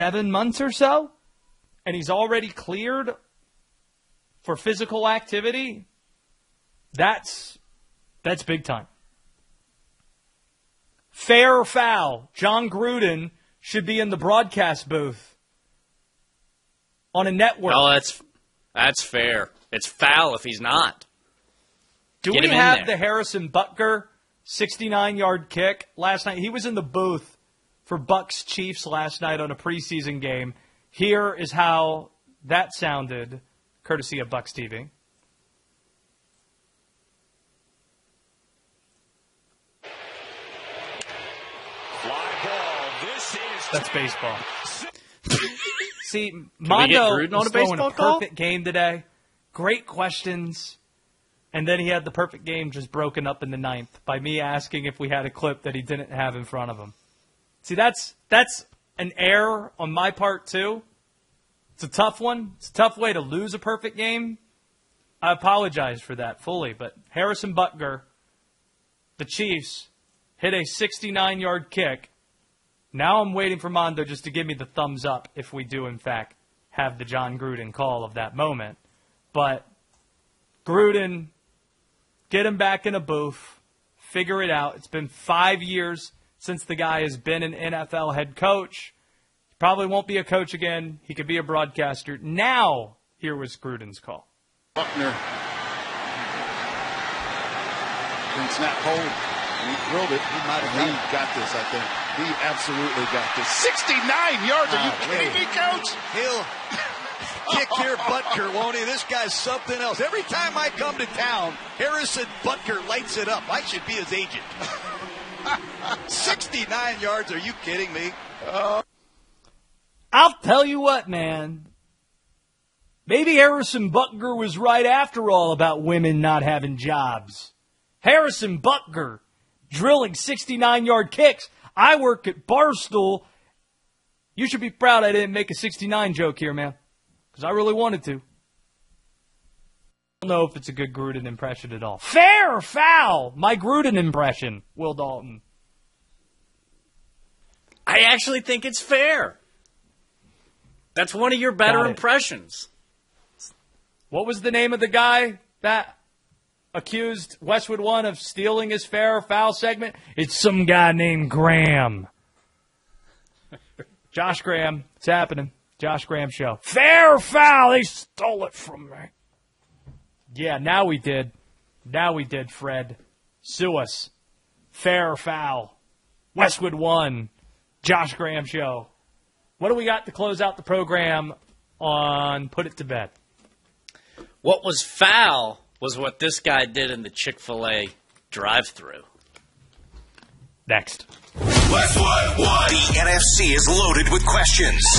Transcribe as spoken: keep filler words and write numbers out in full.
seven months or so, and he's already cleared for physical activity, that's that's big time. Fair or foul, John Gruden should be in the broadcast booth on a network. Well, that's that's fair. It's foul if he's not. Do Get we him in have there. the Harrison Butker sixty-nine-yard kick last night? He was in the booth for Bucks Chiefs last night on a preseason game. Here is how that sounded, courtesy of Bucks T V. That's baseball. See, Mondo Gruden on was a throwing baseball a call? perfect game today. Great questions. And then he had the perfect game just broken up in the ninth by me asking if we had a clip that he didn't have in front of him. See, that's that's an error on my part, too. It's a tough one. It's a tough way to lose a perfect game. I apologize for that fully. But Harrison Butker, the Chiefs, hit a sixty-nine-yard kick. Now I'm waiting for Mondo just to give me the thumbs up if we do, in fact, have the John Gruden call of that moment. But Gruden, get him back in a booth, figure it out. It's been five years since the guy has been an N F L head coach. He probably won't be a coach again. He could be a broadcaster. Now, here was Gruden's call. Buckner can snap hold. He drilled it. He might have he got this, I think. He absolutely got this. sixty-nine yards. Are you Oh, kidding me, Coach? He'll kick here, Butker, won't he? This guy's something else. Every time I come to town, Harrison Butker lights it up. I should be his agent. sixty-nine yards. Are you kidding me? Uh, I'll tell you what, man. Maybe Harrison Butker was right after all about women not having jobs. Harrison Butker drilling sixty-nine-yard kicks. I work at Barstool. You should be proud I didn't make a sixty-nine joke here, man, because I really wanted to. I don't know if it's a good Gruden impression at all. Fair or foul? My Gruden impression, Will Dalton. I actually think it's fair. That's one of your better Got it. impressions. What was the name of the guy that accused Westwood One of stealing his fair or foul segment? It's some guy named Graham. Josh Graham. It's happening. Josh Graham show. Fair or foul? They stole it from me. Yeah, now we did. Now we did, Fred. Sue us. Fair or foul? Westwood One. Josh Graham show. What do we got to close out the program on Put It to Bed? What was foul was what this guy did in the Chick-fil-A drive-thru. Next. Westwood One. The N F C is loaded with questions.